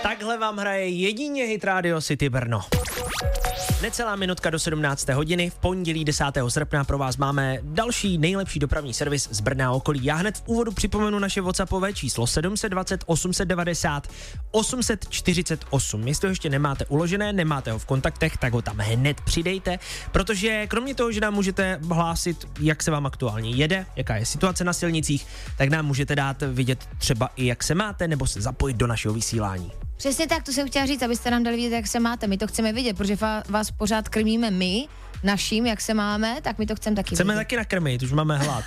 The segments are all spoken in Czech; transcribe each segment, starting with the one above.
Takhle vám hraje jedině hit Radio City Brno. Necelá minutka do 17. hodiny, v pondělí 10. srpna pro vás máme další nejlepší dopravní servis z Brna a okolí. Já hned v úvodu připomenu naše WhatsAppové číslo 720 890 848. Jestli ho ještě nemáte uložené, nemáte ho v kontaktech, tak ho tam hned přidejte, protože kromě toho, že nám můžete hlásit, jak se vám aktuálně jede, jaká je situace na silnicích, tak nám můžete dát vidět třeba i jak se máte, nebo se zapojit do našeho vysílání. Přesně tak, to jsem chtěla říct, abyste nám dali vidět, jak se máte. My to chceme vidět, protože vás pořád krmíme my, naším, jak se máme, tak my to chceme taky Chceme vidět. taky nakrmit, už máme hlad.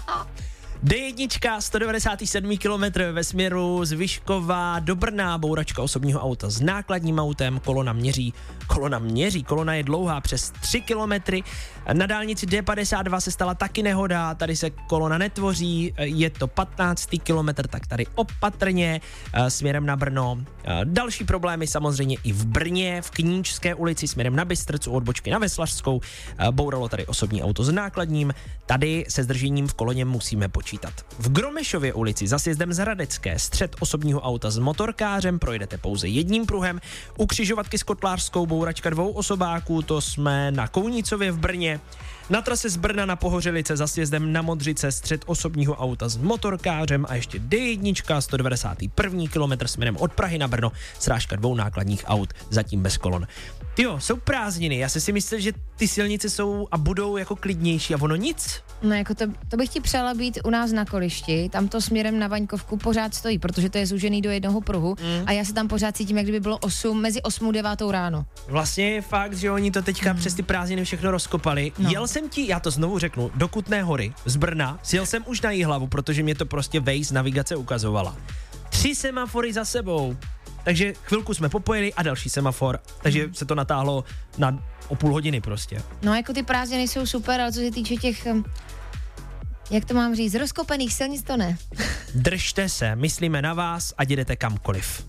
D1, 197 km ve směru z Vyškova do Brna, bouračka osobního auta s nákladním autem, kolona je dlouhá přes 3 kilometry. Na dálnici D52 se stala taky nehoda, tady se kolona netvoří, je to 15. kilometr, tak tady opatrně směrem na Brno. Další problémy samozřejmě i v Brně, v Knížské ulici směrem na Bystrcu, odbočky na Veslařskou, bouralo tady osobní auto s nákladním, tady se zdržením v koloně musíme počítat. V Gromešově ulici za sjezdem z Hradecké střet osobního auta s motorkářem, projedete pouze jedním pruhem. U křižovatky s Kotlářskou bouračka 2 osobáků, to jsme na Kounicově v Brně. Na trase z Brna na Pohořelice za sjezdem na Modřice střet osobního auta s motorkářem a ještě D1, 191. kilometr směrem od Prahy na Brno, srážka 2 nákladních aut, zatím bez kolon. Jo, jsou prázdniny, já si myslel, že ty silnice jsou a budou jako klidnější a ono nic. No jako to bych ti přála být u nás na Kolišti, tam to směrem na Vaňkovku pořád stojí, protože to je zúžený do jednoho pruhu a já se tam pořád cítím, jak kdyby bylo mezi 8 a 9 ráno. Vlastně je fakt, že oni to teďka přes ty prázdniny všechno rozkopali. No. Jel jsem já to znovu řeknu, do Kutné Hory z Brna, sjel jsem už na Jihlavu, protože mě to prostě Waze navigace ukazovala. 3 semafory za sebou. Takže chvilku jsme popojili a další semafor, takže se to natáhlo o půl hodiny prostě. No jako ty prázdniny jsou super, ale co se týče těch, jak to mám říct, rozkopených silnic to ne. Držte se, myslíme na vás a jedete kamkoliv.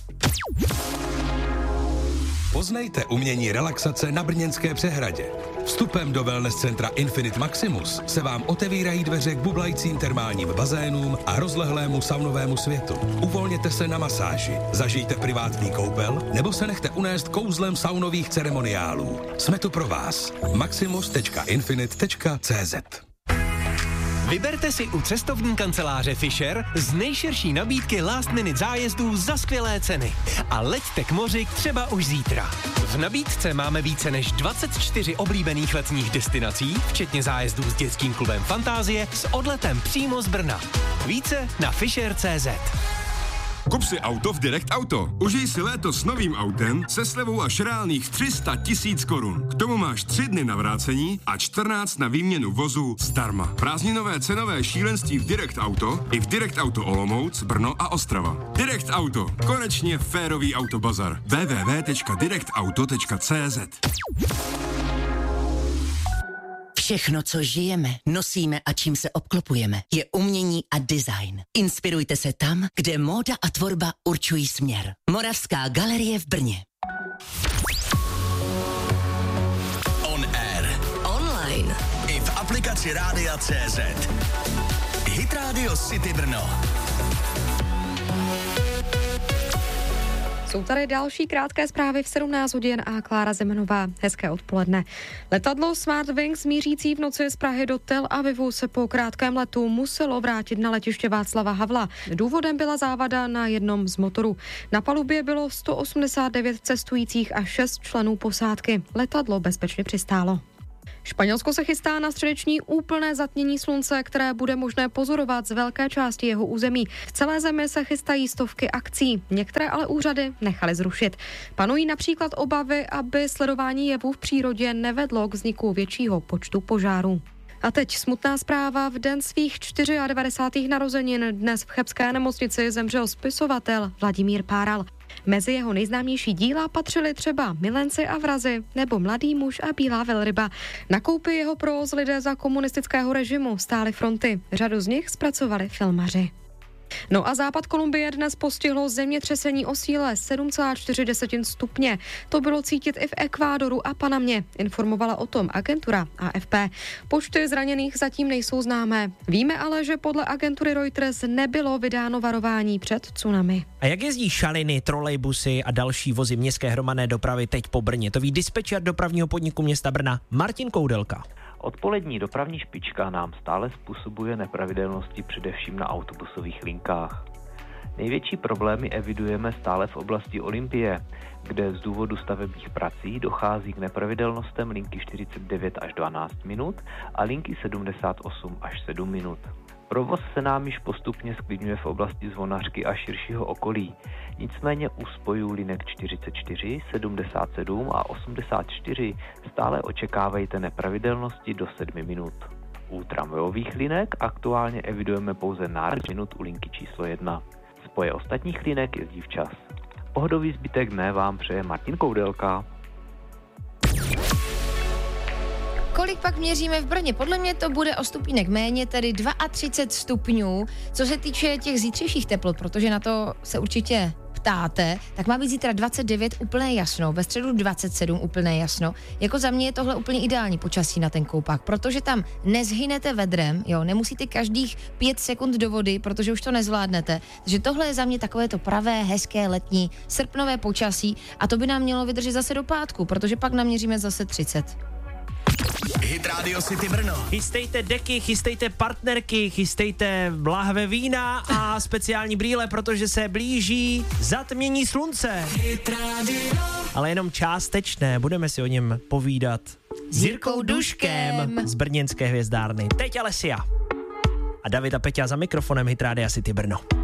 Poznejte umění relaxace na Brněnské přehradě. Vstupem do wellness centra Infinite Maximus se vám otevírají dveře k bublajícím termálním bazénům a rozlehlému saunovému světu. Uvolněte se na masáži, zažijte privátní koupel nebo se nechte unést kouzlem saunových ceremoniálů. Jsme tu pro vás. maximus.infinite.cz. Vyberte si u cestovní kanceláře Fisher z nejširší nabídky last minute zájezdů za skvělé ceny. A leďte k moři třeba už zítra. V nabídce máme více než 24 oblíbených letních destinací, včetně zájezdů s dětským klubem Fantázie s odletem přímo z Brna. Více na fisher.cz. Kup si auto v Direct Auto. Užij si léto s novým autem se slevou až reálných 300 000 korun. K tomu máš 3 dny na vrácení a 14 na výměnu vozu zdarma. Prázdninové cenové šílenství v Direct Auto i v Direct Auto Olomouc, Brno a Ostrava. Direct Auto. Konečně férový autobazar. www.directauto.cz. Všechno, co žijeme, nosíme a čím se obklopujeme, je umění a design. Inspirujte se tam, kde móda a tvorba určují směr. Moravská galerie v Brně. On air. Online. I v aplikaci Rádia CZ. Hit Radio City Brno. Jsou tady další krátké zprávy v 17 hodin a Klára Zemanová. Hezké odpoledne. Letadlo Smartwings mířící v noci z Prahy do Tel Avivu se po krátkém letu muselo vrátit na letiště Václava Havla. Důvodem byla závada na jednom z motorů. Na palubě bylo 189 cestujících a 6 členů posádky. Letadlo bezpečně přistálo. Španělsko se chystá na středeční úplné zatmění slunce, které bude možné pozorovat z velké části jeho území. V celé zemi se chystají stovky akcí, některé ale úřady nechaly zrušit. Panují například obavy, aby sledování jevů v přírodě nevedlo k vzniku většího počtu požárů. A teď smutná zpráva. V den svých 94. narozenin dnes v chebské nemocnici zemřel spisovatel Vladimír Páral. Mezi jeho nejznámější díla patřily třeba Milenci a vrazi nebo Mladý muž a Bílá velryba. Na koupi jeho próz lidé za komunistického režimu stáli fronty. Řadu z nich zpracovali filmaři. No a západ Kolumbie dnes postihlo zemětřesení o síle 7,4 stupně. To bylo cítit i v Ekvádoru a Panamě, informovala o tom agentura AFP. Počty zraněných zatím nejsou známé. Víme ale, že podle agentury Reuters nebylo vydáno varování před tsunami. A jak jezdí šaliny, trolejbusy a další vozy městské hromadné dopravy teď po Brně? To ví dispečer dopravního podniku města Brna Martin Koudelka. Odpolední dopravní špička nám stále způsobuje nepravidelnosti především na autobusových linkách. Největší problémy evidujeme stále v oblasti Olympie, kde z důvodu stavebních prací dochází k nepravidelnostem linky 49 až 12 minut a linky 78 až 7 minut. Provoz se nám již postupně sklidňuje v oblasti Zvonařky a širšího okolí. Nicméně u spojů linek 44, 77 a 84 stále očekávejte nepravidelnosti do 7 minut. U tramvajových linek aktuálně evidujeme pouze nárůst minut u linky číslo 1. Spoje ostatních linek jezdí včas. Pohodový zbytek dne vám přeje Martin Koudelka. Kolik pak měříme v Brně? Podle mě to bude o stupínek méně, tedy 32 stupňů. Co se týče těch zítřejších teplot, protože na to se určitě ptáte, tak má být zítra 29 úplné jasno, ve středu 27 úplné jasno. Jako za mě je tohle úplně ideální počasí na ten koupák, protože tam nezhynete vedrem, jo, nemusíte každých 5 sekund do vody, protože už to nezvládnete. Takže tohle je za mě takové to pravé, hezké letní srpnové počasí a to by nám mělo vydržet zase do pátku, protože pak naměříme zase 30. Hit Radio City Brno. Chystejte deky, chystejte partnerky, chystejte lahve vína a speciální brýle, protože se blíží zatmění slunce. Ale jenom částečné, budeme si o něm povídat s Jirkou Duškem z brněnské hvězdárny. Teď Alessia a David a Peťa za mikrofonem Hit Radio City Brno.